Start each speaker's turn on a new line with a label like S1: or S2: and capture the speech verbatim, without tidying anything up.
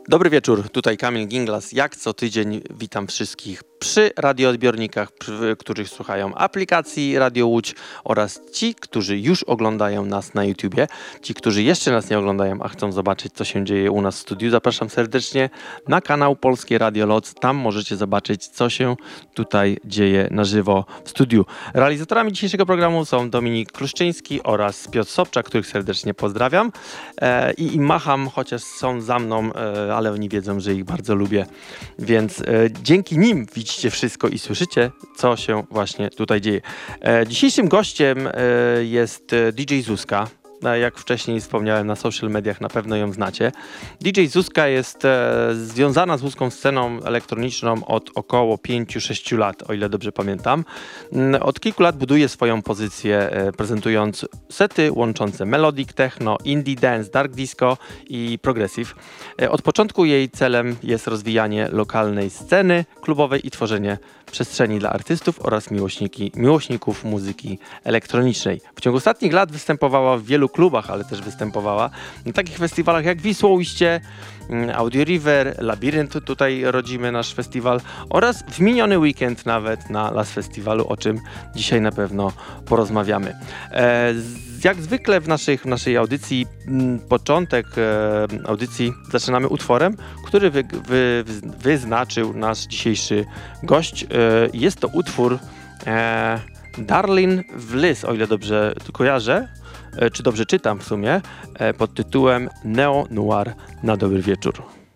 S1: Dobry wieczór, tutaj Kamil Ginglas. Jak co tydzień witam wszystkich przy radioodbiornikach, przy, których słuchają aplikacji Radio Łódź oraz ci, którzy już oglądają nas na YouTubie. Ci, którzy jeszcze nas nie oglądają, a chcą zobaczyć, co się dzieje u nas w studiu, zapraszam serdecznie na kanał Polskie Radio Loc. Tam możecie zobaczyć, co się tutaj dzieje na żywo w studiu. Realizatorami dzisiejszego programu są Dominik Kruszczyński oraz Piotr Sobczak, których serdecznie pozdrawiam. E, i, I macham, chociaż są za mną, e, ale oni wiedzą, że ich bardzo lubię. Więc e, dzięki nim widzicie wszystko i słyszycie, co się właśnie tutaj dzieje. E, dzisiejszym gościem e, jest D J Zuzka. Jak wcześniej wspomniałem, na social mediach na pewno ją znacie. D J Zuzka jest e, związana z łódzką sceną elektroniczną od około pięciu sześciu lat, o ile dobrze pamiętam. Od kilku lat buduje swoją pozycję, e, prezentując sety łączące melodic techno, indie dance, dark disco i progressive. E, od początku jej celem jest rozwijanie lokalnej sceny klubowej i tworzenie przestrzeni dla artystów oraz miłośniki, miłośników muzyki elektronicznej. W ciągu ostatnich lat występowała w wielu klubach, ale też występowała na takich festiwalach jak Wisłoujście, Audio River, Labirynt, tutaj rodzimy nasz festiwal, oraz w miniony weekend nawet na Las Festiwalu, o czym dzisiaj na pewno porozmawiamy. E, jak zwykle w, naszych, w naszej audycji, m, początek e, audycji zaczynamy utworem, który wy, wy, wyznaczył nasz dzisiejszy gość. E, jest to utwór e, Darlin Vliss, o ile dobrze kojarzę, czy dobrze czytam w sumie, pod tytułem Neo Noir na dobry wieczór.